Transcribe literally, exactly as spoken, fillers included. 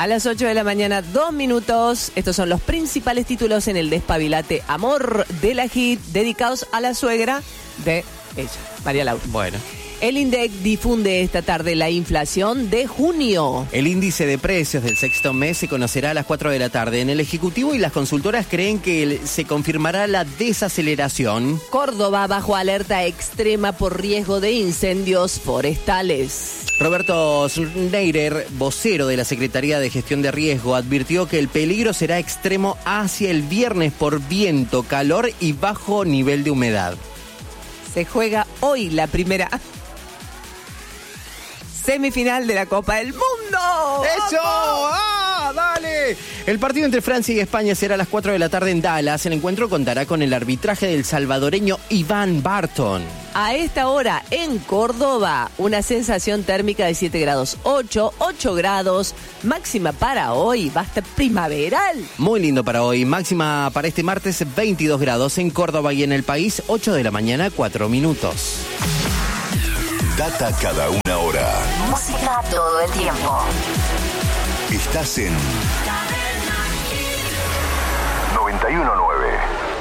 A las ocho de la mañana, dos minutos. Estos son los principales títulos en el Despabilate Amor de la Hit, dedicados a la suegra de ella, María Laura. Bueno. El INDEC difunde esta tarde la inflación de junio. El índice de precios del sexto mes se conocerá a las cuatro de la tarde. En el Ejecutivo y las consultoras creen que el, se confirmará la desaceleración. Córdoba bajo alerta extrema por riesgo de incendios forestales. Roberto Schneider, vocero de la Secretaría de Gestión de Riesgo, advirtió que el peligro será extremo hacia el viernes por viento, calor y bajo nivel de humedad. Se juega hoy la primera semifinal de la Copa del Mundo. ¡Eso! ¡Ah, dale! El partido entre Francia y España será a las cuatro de la tarde en Dallas. El encuentro contará con el arbitraje del salvadoreño Iván Barton. A esta hora en Córdoba, una sensación térmica de siete grados ocho, ocho grados, máxima para hoy, va a estar primaveral. Muy lindo para hoy, máxima para este martes veintidós grados en Córdoba y en el país, ocho de la mañana, cuatro minutos. Data cada una hora. Música todo el tiempo. Estás en noventa y uno nueve.